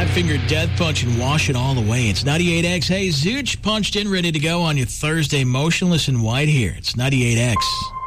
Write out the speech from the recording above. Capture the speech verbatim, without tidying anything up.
finger death punch and wash it all away. It's ninety-eight X. Hey, Zooch punched in, ready to go on your Thursday. Motionless in white here. It's ninety-eight X.